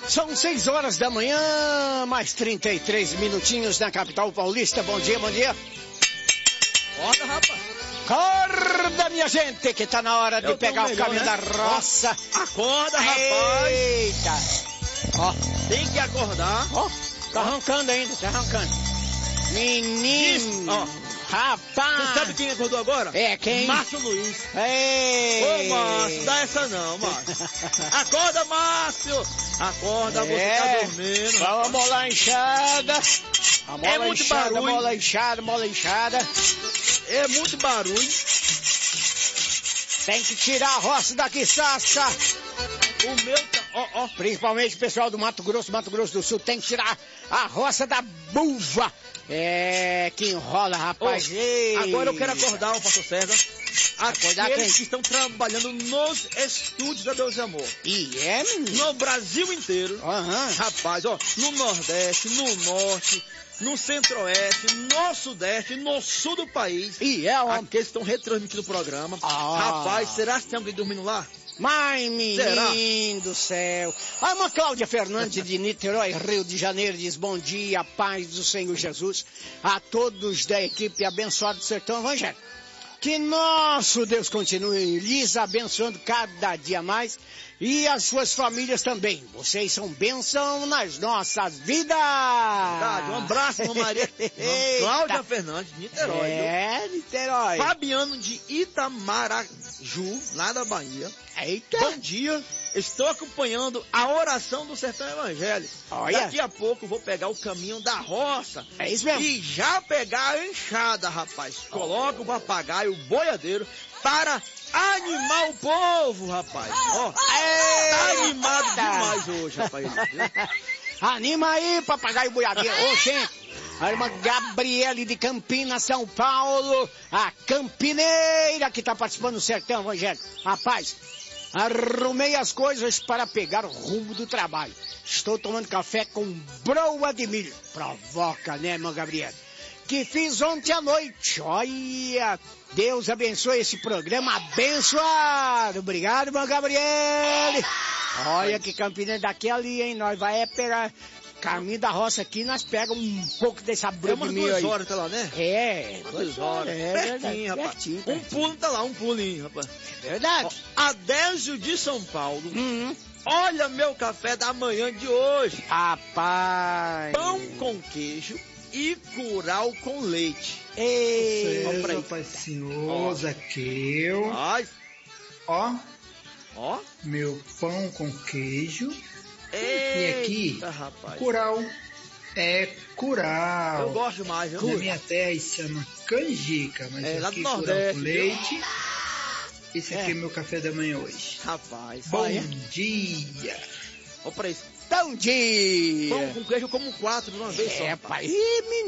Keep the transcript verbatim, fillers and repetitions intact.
São seis horas da manhã, mais trinta e três minutinhos na capital paulista. Bom dia, bom dia. Acorda, rapaz. Acorda, minha gente, que tá na hora de Eu pegar o melhor, caminho né? da roça. Acorda, rapaz. Eita. Ó, Tem que acordar. ó, tá arrancando ainda, tá arrancando. Menino, Ó. rapaz. Você sabe quem acordou agora? É, quem? Márcio Luiz. Ei. Ô, Márcio, dá essa não, Márcio. Acorda, Márcio. Acorda, você É. tá dormindo. Vamos, bola inchada. A bola É muito inchada, barulho. bola inchada, bola inchada. É muito barulho. Tem que tirar a roça daqui, Sassa. O meu tá... Ó, ó. Principalmente o pessoal do Mato Grosso, Mato Grosso do Sul, tem que tirar a roça da buva. É, que enrola, rapaz. Ô, Ei. agora eu quero acordar o pastor César. Acordar quem? Aqueles que estão trabalhando nos estúdios da Deus e Amor. E é, menino? No Brasil inteiro. Aham. Rapaz, ó, no Nordeste, no Norte, no Centro-Oeste, no Sudeste, no Sul do país. E é, homem. Aqueles que estão retransmitindo o programa. Ah. Rapaz, será que tem alguém dormindo lá? Mas, menino Será? do céu. A uma Cláudia Fernandes de Niterói, Rio de Janeiro, diz bom dia, paz do Senhor Jesus, a todos da equipe abençoada do Sertão Evangélico. Que nosso Deus continue lhes abençoando cada dia mais e as suas famílias também. Vocês são bênção nas nossas vidas. Verdade, um abraço, irmã Maria. Eita. Cláudia Fernandes, de Niterói. É, Niterói. Viu? Fabiano de Itamaraju, lá da Bahia. Eita. Bom dia, estou acompanhando a oração do Sertão Evangélico. Olha. Daqui a pouco vou pegar o caminho da roça. É isso mesmo. E já pegar a enxada, rapaz. Coloca o papagaio, o boiadeiro, para animar o povo, rapaz. Ó, tá animado demais hoje, rapaz. Viu? Anima aí, papagaio boiadeiro. Ô, gente. A irmã Gabriele de Campinas, São Paulo. A campineira que está participando do Sertão Evangélico. Rapaz, arrumei as coisas para pegar o rumo do trabalho. Estou tomando café com broa de milho. Provoca, né, irmã Gabriele? Que fiz ontem à noite. Olha, Deus abençoe esse programa abençoado. Obrigado, irmã Gabriele. Olha que Campinas daqui ali, hein? Nós vai é pegar caminho da roça aqui, nós pegamos um pouco dessa É broa umas de milho duas aí. horas, tá lá, né? É, Duas horas. É pertinho, verdade, rapaz. pertinho, Um pertinho. pulo tá lá, um pulinho, rapaz. Verdade. Ó, Adésio de São Paulo. Uhum. Olha meu café da manhã de hoje. Rapaz. Pão com queijo e curau com leite. Ei, Ó, pra aí. Seja Pai Senhor, Zaqueu. Ai, Ó, ó. meu pão com queijo. Eita, aqui? rapaz. Curau. É curau. Eu gosto mais, viu? Na minha terra isso chama canjica, mas É, lá do aqui curau Nordeste, com viu? leite. Esse aqui é. É. meu café da manhã hoje. Rapaz. Bom Olha. dia. Ó pra isso. bom dia. Pão com queijo eu como quatro de uma vez só. É, rapaz. pai. Ih, menino.